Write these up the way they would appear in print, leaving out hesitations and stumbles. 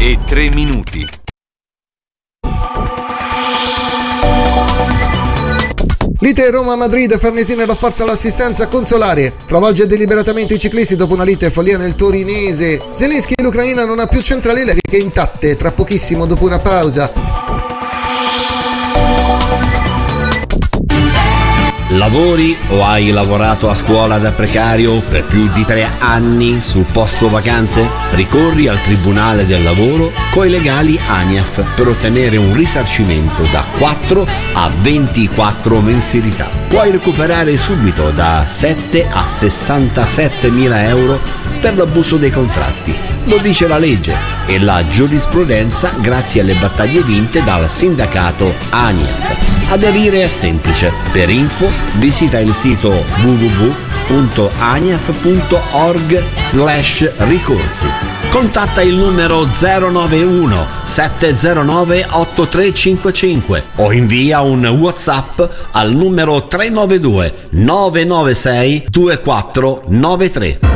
e 3 minuti. Lite Roma-Madrid, Farnesina rafforza l'assistenza consolare. Travolge deliberatamente i ciclisti dopo una lite follia nel torinese. Zelensky, l'Ucraina non ha più centrali elettriche intatte, tra pochissimo dopo una pausa. Lavori o hai lavorato a scuola da precario per più di 3 anni sul posto vacante? Ricorri al Tribunale del Lavoro coi legali ANIAF per ottenere un risarcimento da 4 a 24 mensilità. Puoi recuperare subito da 7 a 67 mila euro per l'abuso dei contratti. Lo dice la legge e la giurisprudenza grazie alle battaglie vinte dal sindacato ANIAF. Aderire è semplice. Per info visita il sito www.aniaf.org/ricorsi. Contatta il numero 091 709 8355 o invia un WhatsApp al numero 392 996 2493.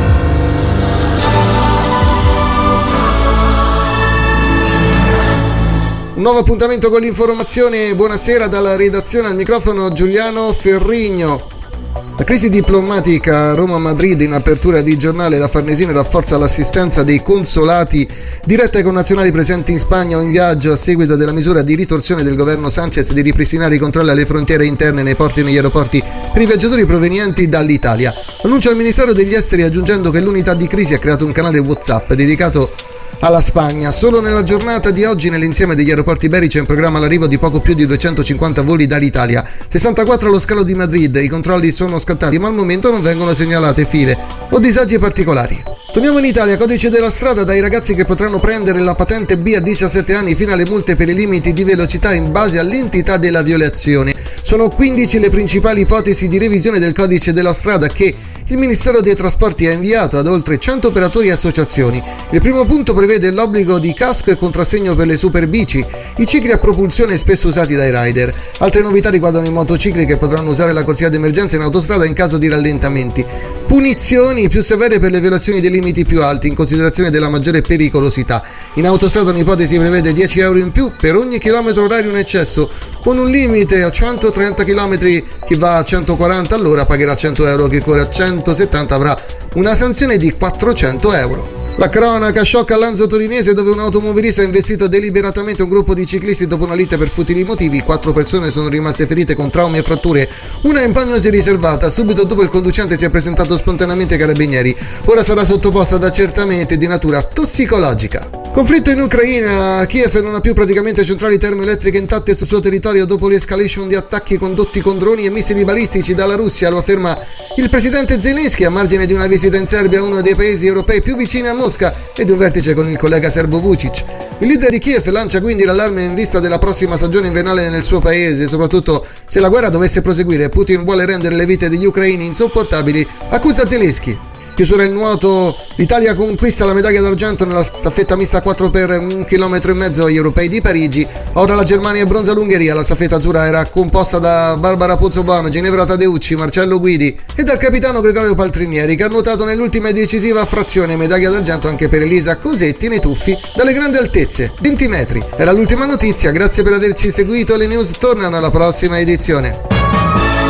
Un nuovo appuntamento con l'informazione. Buonasera dalla redazione, al microfono Giuliano Ferrigno. La crisi diplomatica Roma-Madrid, in apertura di giornale. La Farnesina rafforza l'assistenza dei consolati diretta ai connazionali presenti in Spagna o in viaggio a seguito della misura di ritorsione del governo Sanchez di ripristinare i controlli alle frontiere interne nei porti e negli aeroporti per i viaggiatori provenienti dall'Italia. Annuncia il Ministero degli Esteri, aggiungendo che l'unità di crisi ha creato un canale WhatsApp dedicato alla Spagna. Solo nella giornata di oggi nell'insieme degli aeroporti iberici è in programma l'arrivo di poco più di 250 voli dall'Italia, 64 allo scalo di Madrid. I controlli sono scattati ma al momento non vengono segnalate file o disagi particolari. Torniamo in Italia. Codice della strada, dai ragazzi che potranno prendere la patente B a 17 anni fino alle multe per i limiti di velocità in base all'entità della violazione. Sono 15 le principali ipotesi di revisione del codice della strada che il Ministero dei Trasporti ha inviato ad oltre 100 operatori e associazioni. Il primo punto prevede l'obbligo di casco e contrassegno per le superbici, i cicli a propulsione spesso usati dai rider. Altre novità riguardano i motocicli che potranno usare la corsia d'emergenza in autostrada in caso di rallentamenti. Punizioni più severe per le violazioni dei limiti più alti in considerazione della maggiore pericolosità. In autostrada un'ipotesi prevede 10 euro in più per ogni chilometro orario in eccesso, con un limite a 130 km. Chi va a 140 all'ora pagherà 100 euro, chi corre a 170 avrà una sanzione di 400 euro. La cronaca, shock a Lanzo Torinese, dove un automobilista ha investito deliberatamente un gruppo di ciclisti dopo una lite per futili motivi. 4 persone sono rimaste ferite con traumi e fratture, una in prognosi riservata. Subito dopo il conducente si è presentato spontaneamente ai carabinieri. Ora sarà sottoposto ad accertamenti di natura tossicologica. Conflitto in Ucraina. Kiev non ha più praticamente centrali termoelettriche intatte sul suo territorio dopo l'escalation di attacchi condotti con droni e missili balistici dalla Russia, lo afferma il presidente Zelensky a margine di una visita in Serbia, uno dei paesi europei più vicini a Mosca, ed un vertice con il collega serbo Vučić. Il leader di Kiev lancia quindi l'allarme in vista della prossima stagione invernale nel suo paese, soprattutto se la guerra dovesse proseguire. Putin vuole rendere le vite degli ucraini insopportabili, accusa Zelensky. Chiusura il nuoto, l'Italia conquista la medaglia d'argento nella staffetta mista 4 per 1,5 km agli europei di Parigi. Ora la Germania bronza all'Ungheria. La staffetta azzurra era composta da Barbara Pozzobano, Ginevra Tadeucci, Marcello Guidi e dal capitano Gregorio Paltrinieri, che ha nuotato nell'ultima e decisiva frazione. Medaglia d'argento anche per Elisa Cosetti nei tuffi dalle grandi altezze, 20 metri. Era l'ultima notizia, grazie per averci seguito. Le news tornano alla prossima edizione.